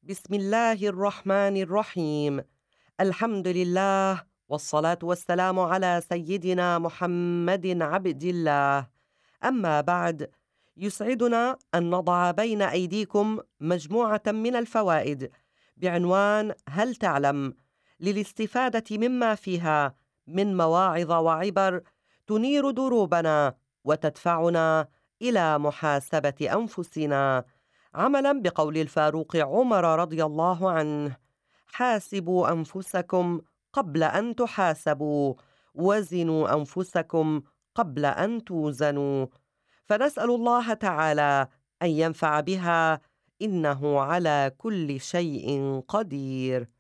بسم الله الرحمن الرحيم. الحمد لله والصلاة والسلام على سيدنا محمد عبد الله. أما بعد، يسعدنا أن نضع بين أيديكم مجموعة من الفوائد بعنوان هل تعلم، للاستفادة مما فيها من مواعظ وعبر تنير دروبنا وتدفعنا إلى محاسبة أنفسنا، عملا بقول الفاروق عمر رضي الله عنه: حاسبوا أنفسكم قبل أن تحاسبوا، وزنوا أنفسكم قبل أن توزنوا. فنسأل الله تعالى أن ينفع بها، إنه على كل شيء قدير.